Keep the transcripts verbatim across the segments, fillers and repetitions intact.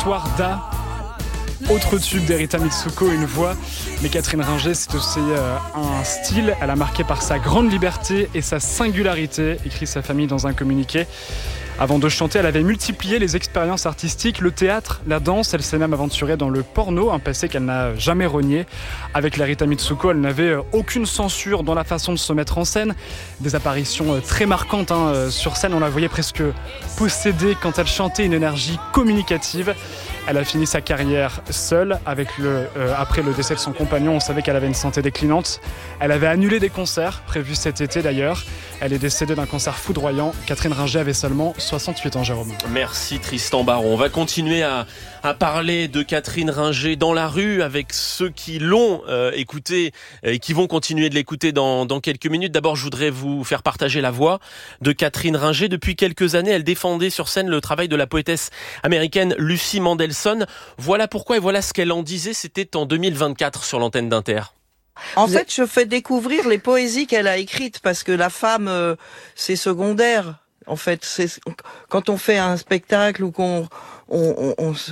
Soir d'A. Autre tube d'Erita Mitsuko, une voix. Mais Catherine Ringer, c'est aussi euh, un style. Elle a marqué par sa grande liberté et sa singularité, écrit sa famille dans un communiqué. Avant de chanter, elle avait multiplié les expériences artistiques, le théâtre, la danse. Elle s'est même aventurée dans le porno, un passé qu'elle n'a jamais renié. Avec l'Erita Mitsuko, elle n'avait aucune censure dans la façon de se mettre en scène. Des apparitions très marquantes hein. Sur scène, on la voyait presque possédée quand elle chantait, une énergie communicative. Elle a fini sa carrière seule. Avec le, euh, après le décès de son compagnon, on savait qu'elle avait une santé déclinante. Elle avait annulé des concerts, prévus cet été d'ailleurs. Elle est décédée d'un cancer foudroyant. Catherine Ringer avait seulement soixante-huit ans, Jérôme. Merci Tristan Baron. On va continuer à, à parler de Catherine Ringer dans la rue avec ceux qui l'ont euh, écoutée et qui vont continuer de l'écouter dans, dans quelques minutes. D'abord, je voudrais vous faire partager la voix de Catherine Ringer. Depuis quelques années, elle défendait sur scène le travail de la poétesse américaine Lucy Mandelson. Voilà pourquoi et voilà ce qu'elle en disait. C'était en deux mille vingt-quatre sur l'antenne d'Inter. En fait, je fais découvrir les poésies qu'elle a écrites parce que la femme, euh, c'est secondaire. En fait, c'est quand on fait un spectacle ou qu'on on, on, on, se,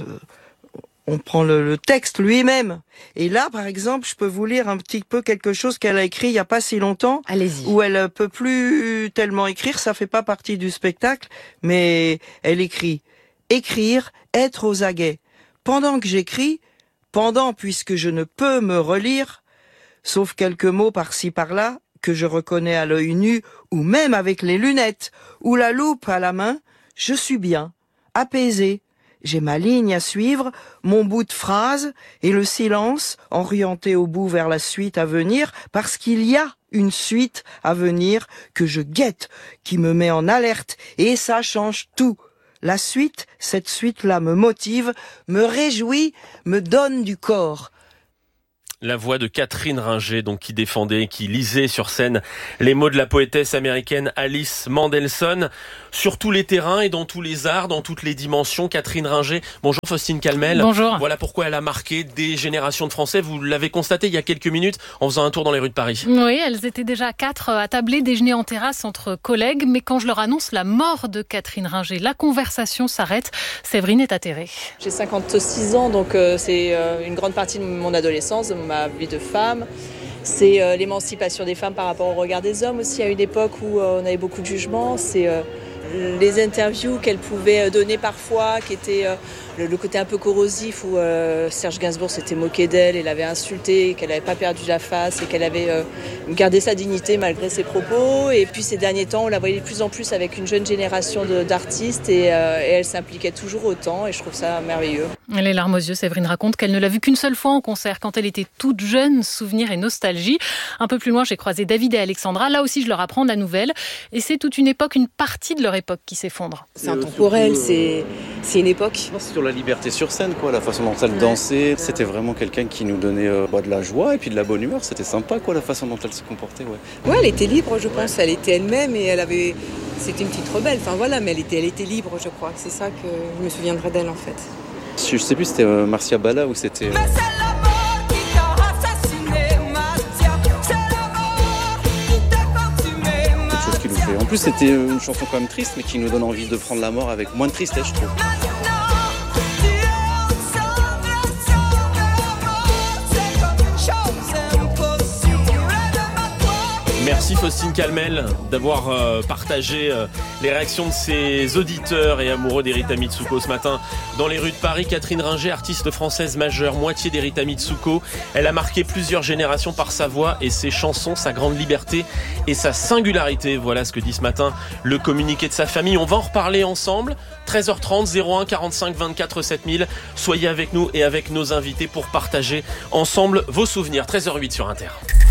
on prend le, le texte lui-même. Et là, par exemple, je peux vous lire un petit peu quelque chose qu'elle a écrit il y a pas si longtemps. Allez-y. Où elle peut plus tellement écrire, ça fait pas partie du spectacle, mais elle écrit « Écrire, être aux aguets. Pendant que j'écris, pendant puisque je ne peux me relire, sauf quelques mots par-ci par-là, que je reconnais à l'œil nu, ou même avec les lunettes, ou la loupe à la main, je suis bien, apaisé. J'ai ma ligne à suivre, mon bout de phrase, et le silence, orienté au bout vers la suite à venir, parce qu'il y a une suite à venir que je guette, qui me met en alerte, et ça change tout. La suite, cette suite-là me motive, me réjouit, me donne du corps. La voix de Catherine Ringer, donc qui défendait, qui lisait sur scène les mots de la poétesse américaine Alice Mandelson sur tous les terrains et dans tous les arts, dans toutes les dimensions. Catherine Ringer. Bonjour Faustine Calmel. Bonjour. Voilà pourquoi elle a marqué des générations de Français. Vous l'avez constaté il y a quelques minutes en faisant un tour dans les rues de Paris. Oui, elles étaient déjà quatre à tabler, déjeuner en terrasse entre collègues. Mais quand je leur annonce la mort de Catherine Ringer, la conversation s'arrête. Séverine est atterrée. J'ai cinquante-six ans, donc euh, c'est euh, une grande partie de mon adolescence, de ma vie de femme. C'est euh, l'émancipation des femmes par rapport au regard des hommes aussi, à une époque où euh, on avait beaucoup de jugements. C'est euh, les interviews qu'elle pouvait donner parfois, qui étaient euh, le, le côté un peu corrosif, où euh, Serge Gainsbourg s'était moqué d'elle, elle avait insulté, qu'elle n'avait pas perdu la face et qu'elle avait euh, gardé sa dignité malgré ses propos. Et puis ces derniers temps, on la voyait de plus en plus avec une jeune génération de, d'artistes et, euh, et elle s'impliquait toujours autant et je trouve ça merveilleux. Les larmes aux yeux, Séverine raconte qu'elle ne l'a vue qu'une seule fois en concert quand elle était toute jeune, souvenir et nostalgie. Un peu plus loin, j'ai croisé David et Alexandra. Là aussi, je leur apprends la nouvelle. Et c'est toute une époque, une partie de leur époque qui s'effondre. C'est intemporel, c'est, c'est une époque. C'est sur la liberté sur scène, quoi, la façon dont elle ouais. dansait. C'était vraiment quelqu'un qui nous donnait euh, bah, de la joie et puis de la bonne humeur. C'était sympa, quoi, la façon dont elle se comportait. Ouais, ouais elle était libre, je pense. Elle était elle-même et elle avait... C'était une petite rebelle, enfin voilà, mais elle était, elle était libre, je crois. C'est ça que je me souviendrai d'elle, en fait. Je sais plus, c'était euh, Marcia Balla ou c'était... Euh... En plus, c'était une chanson quand même triste, mais qui nous donne envie de prendre la mort avec moins de tristesse, je trouve. Merci Faustine Calmel d'avoir euh, partagé euh, les réactions de ses auditeurs et amoureux d'Erita Mitsuko ce matin dans les rues de Paris. Catherine Ringer, artiste française majeure, moitié d'Erita Mitsuko. Elle a marqué plusieurs générations par sa voix et ses chansons, sa grande liberté et sa singularité. Voilà ce que dit ce matin le communiqué de sa famille. On va en reparler ensemble. treize heures trente, zéro un quarante-cinq vingt-quatre sept mille. Soyez avec nous et avec nos invités pour partager ensemble vos souvenirs. treize heures huit sur Inter.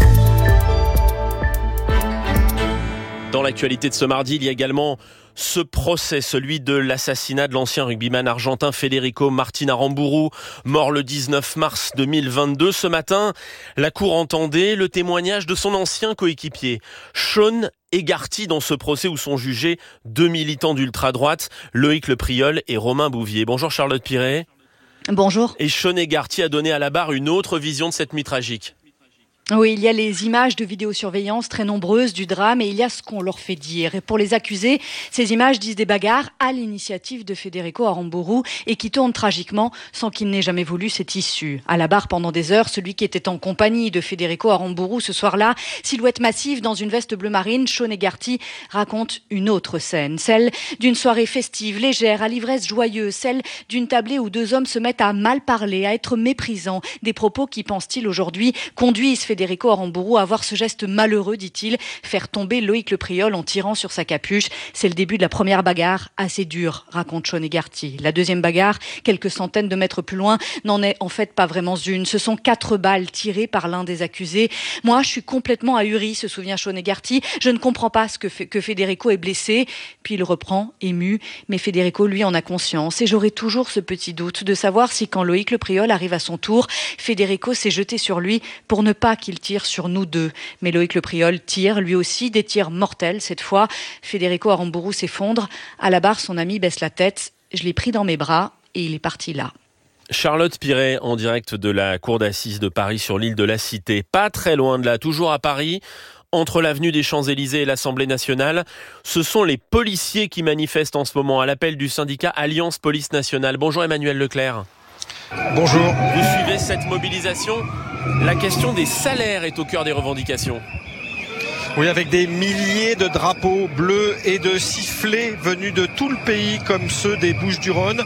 Dans l'actualité de ce mardi, il y a également ce procès, celui de l'assassinat de l'ancien rugbyman argentin Federico Martin Aramburu, mort le dix-neuf mars deux mille vingt-deux. Ce matin, la cour entendait le témoignage de son ancien coéquipier, Sean Egarty, dans ce procès où sont jugés deux militants d'ultra-droite, Loïc Le Priol et Romain Bouvier. Bonjour Charlotte Piret. Bonjour. Et Sean Egarty a donné à la barre une autre vision de cette nuit tragique. Oui, il y a les images de vidéosurveillance très nombreuses du drame et il y a ce qu'on leur fait dire. Et pour les accusés, ces images disent des bagarres à l'initiative de Federico Aramburu et qui tournent tragiquement sans qu'il n'ait jamais voulu cette issue. À la barre pendant des heures, celui qui était en compagnie de Federico Aramburu ce soir-là, silhouette massive dans une veste bleu marine, Sean Egarty raconte une autre scène, celle d'une soirée festive, légère, à l'ivresse joyeuse, celle d'une tablée où deux hommes se mettent à mal parler, à être méprisants, des propos qui, pense-t-il aujourd'hui, conduisent Federico Aramburu à avoir ce geste malheureux, dit-il, faire tomber Loïc Le Priol en tirant sur sa capuche. C'est le début de la première bagarre, assez dure, raconte Sean Egarty. La deuxième bagarre, quelques centaines de mètres plus loin, n'en est en fait pas vraiment une. Ce sont quatre balles tirées par l'un des accusés. Moi, je suis complètement ahuri, se souvient Sean Egarty. Je ne comprends pas ce que, fait, que Federico est blessé. Puis il reprend, ému. Mais Federico, lui, en a conscience. Et j'aurai toujours ce petit doute de savoir si quand Loïc Le Priol arrive à son tour, Federico s'est jeté sur lui pour ne pas qu'il tire sur nous deux. Mais Loïc Le Priol tire, lui aussi, des tirs mortels. Cette fois, Federico Aramburu s'effondre. À la barre, son ami baisse la tête. Je l'ai pris dans mes bras et il est parti là. Charlotte Piret, en direct de la cour d'assises de Paris sur l'île de la Cité. Pas très loin de là, toujours à Paris, entre l'avenue des Champs-Élysées et l'Assemblée nationale. Ce sont les policiers qui manifestent en ce moment à l'appel du syndicat Alliance Police Nationale. Bonjour Emmanuel Leclerc. Bonjour. Vous suivez cette mobilisation ? La question des salaires est au cœur des revendications. Oui, avec des milliers de drapeaux bleus et de sifflets venus de tout le pays, comme ceux des Bouches-du-Rhône.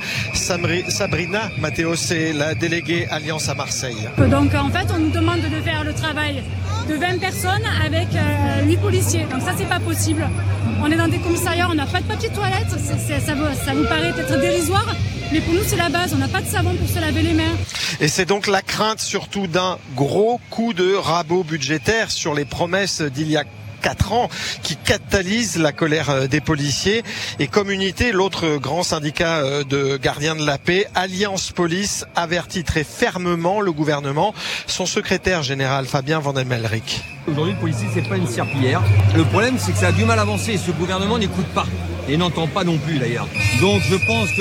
Sabrina Matteo, c'est la déléguée Alliance à Marseille. Donc en fait, on nous demande de faire le travail de vingt personnes avec euh, huit policiers. Donc ça, c'est pas possible. On est dans des commissariats, on n'a pas de papier de toilette. C'est, c'est, ça, vous, ça vous paraît peut-être dérisoire, mais pour nous, c'est la base. On n'a pas de savon pour se laver les mains. Et c'est donc la crainte surtout d'un gros coup de rabot budgétaire sur les promesses d'il y a quatre ans qui catalyse la colère des policiers. Et comme unité, l'autre grand syndicat de gardiens de la paix, Alliance Police, avertit très fermement le gouvernement. Son secrétaire général, Fabien Vandelmelric. Aujourd'hui, le policier, c'est pas une serpillière. Le problème, c'est que ça a du mal à avancer. Ce gouvernement n'écoute pas et n'entend pas non plus d'ailleurs. Donc je pense que